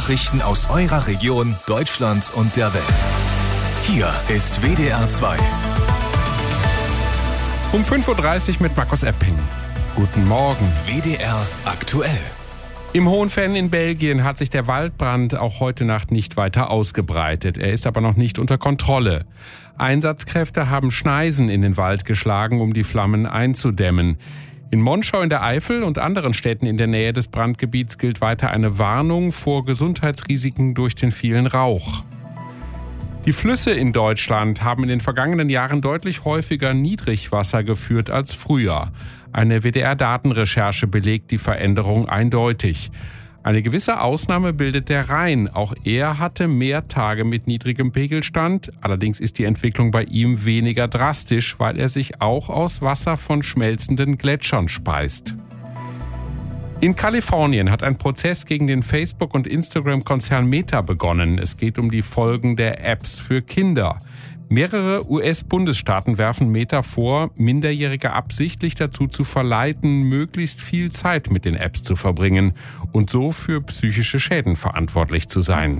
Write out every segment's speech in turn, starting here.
Nachrichten aus eurer Region, Deutschland und der Welt. Hier ist WDR 2. Um 5.30 Uhr mit Markus Epping. Guten Morgen. WDR aktuell. Im Hohenfenn in Belgien hat sich der Waldbrand auch heute Nacht nicht weiter ausgebreitet. Er ist aber noch nicht unter Kontrolle. Einsatzkräfte haben Schneisen in den Wald geschlagen, um die Flammen einzudämmen. In Monschau in der Eifel und anderen Städten in der Nähe des Brandgebiets gilt weiter eine Warnung vor Gesundheitsrisiken durch den vielen Rauch. Die Flüsse in Deutschland haben in den vergangenen Jahren deutlich häufiger Niedrigwasser geführt als früher. Eine WDR-Datenrecherche belegt die Veränderung eindeutig. Eine gewisse Ausnahme bildet der Rhein. Auch er hatte mehr Tage mit niedrigem Pegelstand. Allerdings ist die Entwicklung bei ihm weniger drastisch, weil er sich auch aus Wasser von schmelzenden Gletschern speist. In Kalifornien hat ein Prozess gegen den Facebook- und Instagram-Konzern Meta begonnen. Es geht um die Folgen der Apps für Kinder. Mehrere US-Bundesstaaten werfen Meta vor, Minderjährige absichtlich dazu zu verleiten, möglichst viel Zeit mit den Apps zu verbringen und so für psychische Schäden verantwortlich zu sein.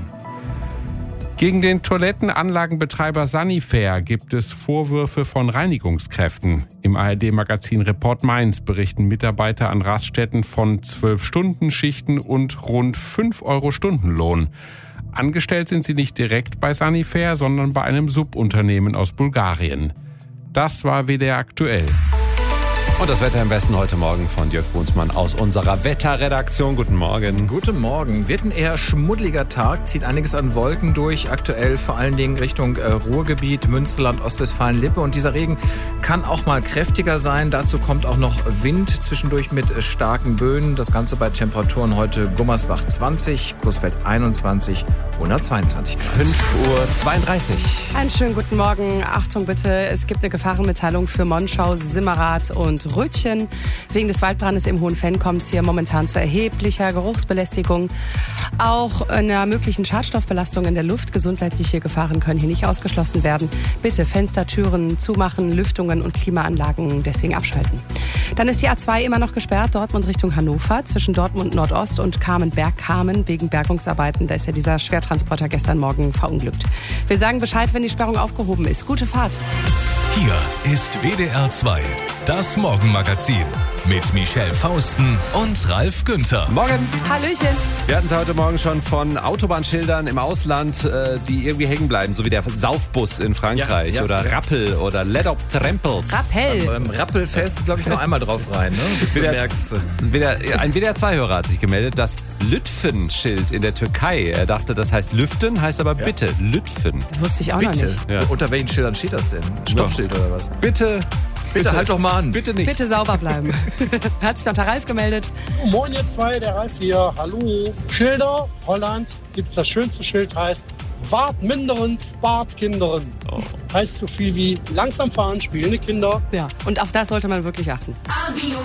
Gegen den Toilettenanlagenbetreiber Sanifair gibt es Vorwürfe von Reinigungskräften. Im ARD-Magazin Report Mainz berichten Mitarbeiter an Raststätten von 12-Stunden-Schichten und rund 5 € Stundenlohn. Angestellt sind sie nicht direkt bei Sanifair, sondern bei einem Subunternehmen aus Bulgarien. Das war WDR aktuell. Und das Wetter im Westen heute Morgen von Jörg Brunsmann aus unserer Wetterredaktion. Guten Morgen. Guten Morgen. Wird ein eher schmuddeliger Tag, zieht einiges an Wolken durch. Aktuell vor allen Dingen Richtung Ruhrgebiet, Münsterland, Ostwestfalen-Lippe. Und dieser Regen kann auch mal kräftiger sein. Dazu kommt auch noch Wind, zwischendurch mit starken Böen. Das Ganze bei Temperaturen heute Gummersbach 20, Coesfeld 21, 122 Grad. 5.32 Uhr. Einen schönen guten Morgen. Achtung bitte, es gibt eine Gefahrenmitteilung für Monschau, Simmerath und Rütchen. Wegen des Waldbrandes im Hohenfenn kommt es hier momentan zu erheblicher Geruchsbelästigung. Auch einer möglichen Schadstoffbelastung in der Luft. Gesundheitliche Gefahren können hier nicht ausgeschlossen werden. Bitte Fenster, Türen zumachen, Lüftungen und Klimaanlagen deswegen abschalten. Dann ist die A2 immer noch gesperrt, Dortmund Richtung Hannover, zwischen Dortmund Nordost und Kamen wegen Bergungsarbeiten. Da ist ja dieser Schwertransporter gestern Morgen verunglückt. Wir sagen Bescheid, wenn die Sperrung aufgehoben ist. Gute Fahrt. Hier ist WDR 2, das Morgenmagazin mit Michelle Fausten und Ralf Günther. Morgen. Hallöchen. Wir hatten es heute Morgen schon von Autobahnschildern im Ausland, die irgendwie hängen bleiben, so wie der Saufbus in Frankreich oder Rappel oder Let Up Trempels. Rappel. Beim Rappelfest, glaube ich, noch einmal drauf rein, ne? Bis du merkst. Ein WDR-2-Hörer hat sich gemeldet, das Lütfen-Schild in der Türkei. Er dachte, das heißt Lüften, heißt aber bitte Lütfen. Wusste ich auch noch nicht. Ja. Unter welchen Schildern steht das denn? Stoppschild oder was? Bitte Halt doch mal an. Bitte nicht. Bitte sauber bleiben. Hat sich doch der Ralf gemeldet. Moin ihr zwei, der Ralf hier. Hallo. Schilder, Holland, gibt's das schönste Schild, heißt Wart minderen, spart Kinderen. Heißt so viel wie langsam fahren, spielende Kinder. Ja, und auf das sollte man wirklich achten.